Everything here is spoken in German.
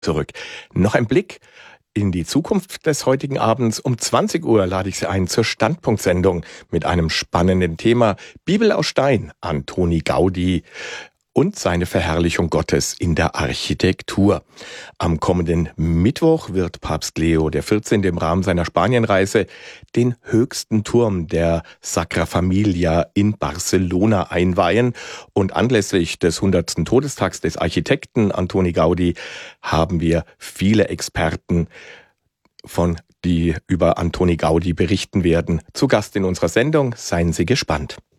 zurück. Noch ein Blick in die Zukunft des heutigen Abends. Um 20 Uhr lade ich Sie ein zur Standpunktsendung mit einem spannenden Thema Bibel aus Stein, Antoni Gaudi und seine Verherrlichung Gottes in der Architektur. Am kommenden Mittwoch wird Papst Leo XIV. Im Rahmen seiner Spanienreise den höchsten Turm der Sagrada Familia in Barcelona einweihen. Und anlässlich des 100. Todestags des Architekten Antoni Gaudi haben wir viele Experten, die über Antoni Gaudi berichten werden, zu Gast in unserer Sendung. Seien Sie gespannt.